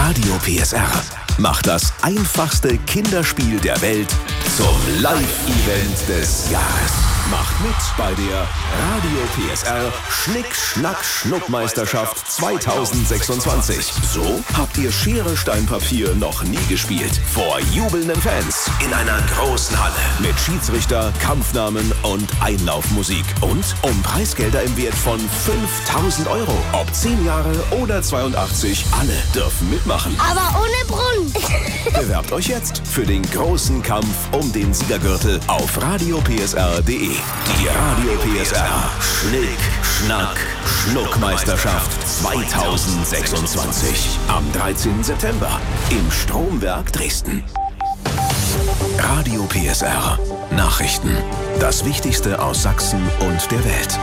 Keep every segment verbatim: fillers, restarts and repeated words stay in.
Radio P S R macht das einfachste Kinderspiel der Welt zum Live-Event des Jahres. Macht mit bei der Radio P S R Schnick, Schnack, Schnuckmeisterschaft zweitausendsechsundzwanzig. So habt ihr Schere, Stein, Papier noch nie gespielt. Vor jubelnden Fans in einer großen Halle mit Schiedsrichter, Kampfnamen und Einlaufmusik. Und um Preisgelder im Wert von fünftausend Euro. Ob zehn Jahre oder zweiundachtzig, alle dürfen mitmachen. Aber ohne Brunnen. Bewerbt euch jetzt für den großen Kampf um den Siegergürtel auf radio p s r punkt d e. Die Radio P S R Schnick, Schnack, Schnuckmeisterschaft zweitausendsechsundzwanzig. Am dreizehnten September im Stromwerk Dresden. Radio P S R Nachrichten. Das Wichtigste aus Sachsen und der Welt.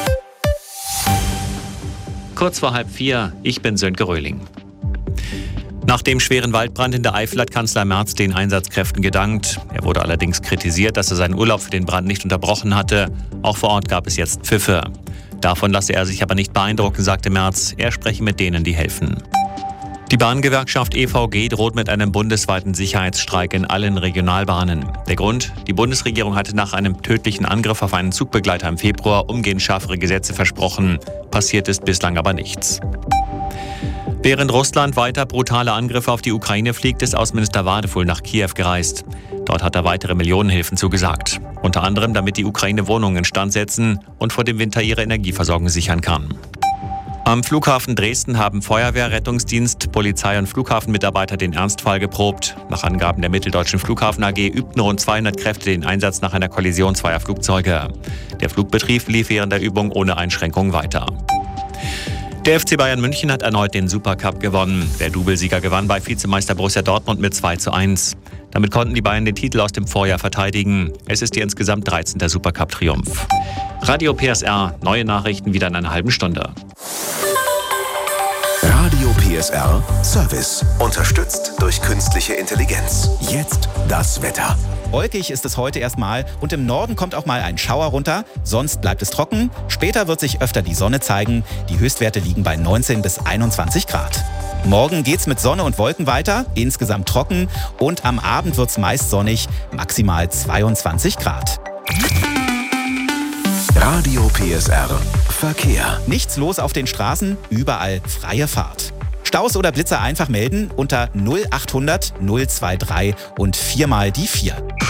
Kurz vor halb vier, ich bin Sönke Röhling. Nach dem schweren Waldbrand in der Eifel hat Kanzler Merz den Einsatzkräften gedankt. Er wurde allerdings kritisiert, dass er seinen Urlaub für den Brand nicht unterbrochen hatte. Auch vor Ort gab es jetzt Pfiffe. Davon lasse er sich aber nicht beeindrucken, sagte Merz. Er spreche mit denen, die helfen. Die Bahngewerkschaft E V G droht mit einem bundesweiten Sicherheitsstreik in allen Regionalbahnen. Der Grund? Die Bundesregierung hatte nach einem tödlichen Angriff auf einen Zugbegleiter im Februar umgehend schärfere Gesetze versprochen. Passiert ist bislang aber nichts. Während Russland weiter brutale Angriffe auf die Ukraine fliegt, ist Außenminister Wadefuhl nach Kiew gereist. Dort hat er weitere Millionenhilfen zugesagt. Unter anderem, damit die Ukraine Wohnungen instand setzen und vor dem Winter ihre Energieversorgung sichern kann. Am Flughafen Dresden haben Feuerwehr, Rettungsdienst, Polizei und Flughafenmitarbeiter den Ernstfall geprobt. Nach Angaben der Mitteldeutschen Flughafen A G übten rund zweihundert Kräfte den Einsatz nach einer Kollision zweier Flugzeuge. Der Flugbetrieb lief während der Übung ohne Einschränkung weiter. Der F C Bayern München hat erneut den Supercup gewonnen. Der Doublesieger gewann bei Vizemeister Borussia Dortmund mit zwei zu eins. Damit konnten die Bayern den Titel aus dem Vorjahr verteidigen. Es ist ihr insgesamt dreizehnter Supercup-Triumph. Radio P S R, neue Nachrichten wieder in einer halben Stunde. Radio P S R Service. Unterstützt durch künstliche Intelligenz. Jetzt das Wetter. Wolkig ist es heute erstmal und im Norden kommt auch mal ein Schauer runter, sonst bleibt es trocken. Später wird sich öfter die Sonne zeigen. Die Höchstwerte liegen bei neunzehn bis einundzwanzig Grad. Morgen geht's mit Sonne und Wolken weiter, insgesamt trocken und am Abend wird's meist sonnig, maximal zweiundzwanzig Grad. Radio P S R Verkehr. Nichts los auf den Straßen, überall freie Fahrt. Staus oder Blitzer einfach melden unter null achthundert null drei drei und viermal die vier.